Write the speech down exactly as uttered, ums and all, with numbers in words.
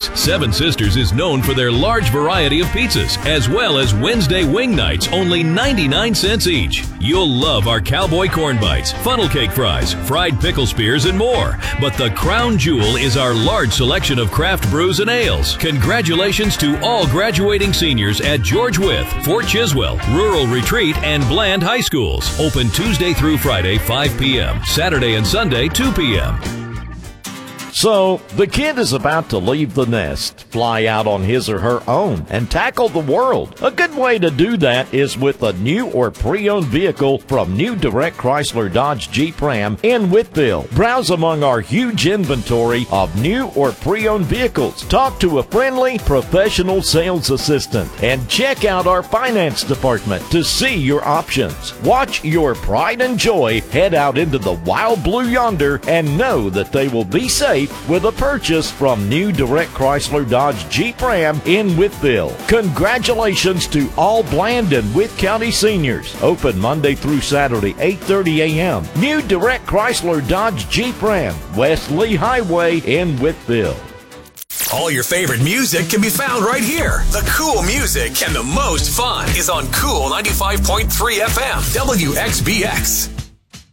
pizzas. Seven Sisters is known for their large variety of pizzas, as well as Wednesday wing nights, only ninety-nine cents each. You'll love our cowboy corn bites, funnel cake fries, fried pickle spears, and more. But the crown jewel is our large selection of craft brews and ales. Congratulations to all graduating seniors at George Wythe, Fort Chiswell, Rural Retreat, and Bland High Schools. Open Tuesday through Friday, five p.m., Saturday and Sunday, two p.m. So, the kid is about to leave the nest, fly out on his or her own, and tackle the world. A good way to do that is with a new or pre-owned vehicle from New Direct Chrysler Dodge Jeep Ram in Whiteville. Browse among our huge inventory of new or pre-owned vehicles. Talk to a friendly, professional sales assistant, and check out our finance department to see your options. Watch your pride and joy head out into the wild blue yonder and know that they will be safe with a purchase from New Direct Chrysler Dodge Jeep Ram in Whiteville. Congratulations to all Bland and Wythe County seniors. Open Monday through Saturday, eight thirty a.m. New Direct Chrysler Dodge Jeep Ram, West Lee Highway in Whiteville. All your favorite music can be found right here. The cool music and the most fun is on Cool ninety-five point three F M, W X B X.